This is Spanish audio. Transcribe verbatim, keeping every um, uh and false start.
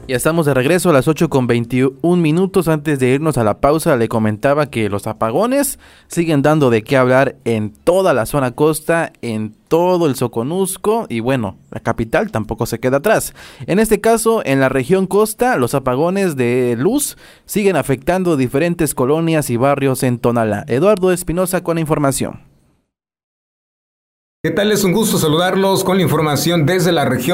Ya estamos de regreso a las ocho con veintiún minutos. Antes de irnos a la pausa, le comentaba que los apagones siguen dando de qué hablar en toda la zona costa, en todo el Soconusco, y bueno, la capital tampoco se queda atrás. En este caso, en la región costa, los apagones de luz siguen afectando diferentes colonias y barrios en Tonalá. Eduardo Espinosa con la información. ¿Qué tal? Es un gusto saludarlos con la información desde la región